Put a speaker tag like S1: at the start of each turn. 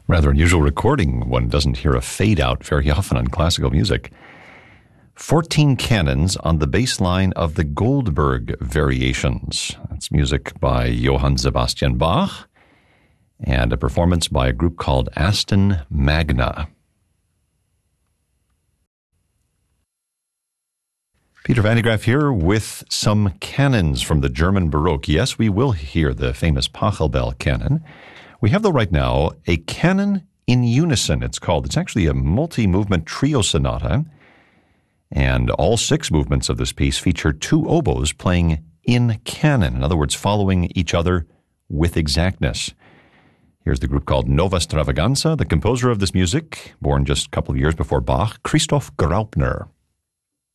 S1: Rather unusual recording. One doesn't hear a fade out very often on classical music. 14 Canons on the bass line of the Goldberg Variations. That's music by Johann Sebastian Bach and a performance by a group called Aston Magna. Peter Van de Graaff here with some canons from the German Baroque. Yes, we will hear the famous Pachelbel canon. We have, though, right now, a canon in unison, it's called. It's actually a multi-movement trio sonata, and all 6 movements of this piece feature 2 oboes playing in canon, in other words, following each other with exactness. Here's the group called Nova Stravaganza. The composer of this music, born just a couple of years before Bach, Christoph Graupner.